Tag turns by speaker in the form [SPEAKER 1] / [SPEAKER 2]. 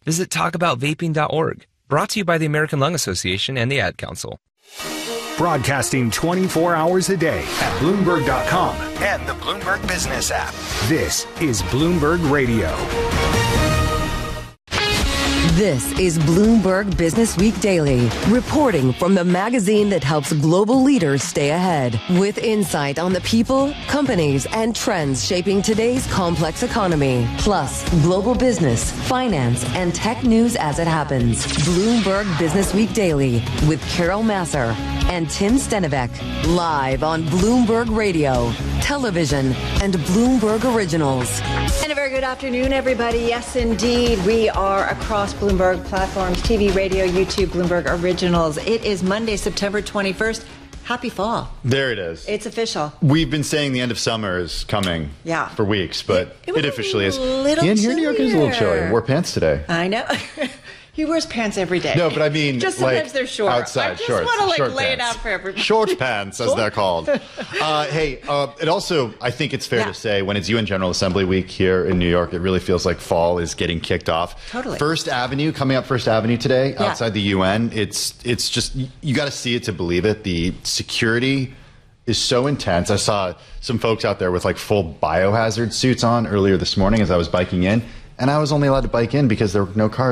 [SPEAKER 1] Visit talkaboutvaping.org. Brought to you by the American Lung Association and the Ad Council.
[SPEAKER 2] Broadcasting 24 hours a day at Bloomberg.com and the Bloomberg Business app. This is Bloomberg Radio.
[SPEAKER 3] This is Bloomberg Business Week Daily, reporting from the magazine that helps global leaders stay ahead, with insight on the people, companies, and trends shaping today's complex economy, plus global business, finance, and tech news as it happens. Bloomberg Business Week Daily with Carol Massar and Tim Stenivek, live on Bloomberg Radio, television, and Bloomberg Originals.
[SPEAKER 4] And a very good afternoon, everybody. Yes, indeed. We are across Bloomberg platforms, TV, radio, YouTube, Bloomberg Originals. It is Monday, September 21st. Happy fall.
[SPEAKER 5] There it is.
[SPEAKER 4] It's official.
[SPEAKER 5] We've been saying the end of summer is coming for weeks, but it officially is.
[SPEAKER 4] Yeah,
[SPEAKER 5] here in New York is a little chilly. I wore pants today.
[SPEAKER 4] I know. He wears pants every day.
[SPEAKER 5] No, but I mean,
[SPEAKER 4] just sometimes they're short.
[SPEAKER 5] Outside
[SPEAKER 4] I
[SPEAKER 5] shorts.
[SPEAKER 4] just want to
[SPEAKER 5] short
[SPEAKER 4] lay
[SPEAKER 5] pants.
[SPEAKER 4] it out for everybody.
[SPEAKER 5] Short pants, as they're called. It also, I think it's fair to say, when it's UN General Assembly week here in New York, it really feels like fall is getting kicked off.
[SPEAKER 4] Totally.
[SPEAKER 5] First Avenue, coming up First Avenue today, outside the UN. It's just, you got to see it to believe it. The security is so intense. I saw some folks out there with like full biohazard suits on earlier this morning as I was biking in, and I was only allowed to bike in because there were no cars.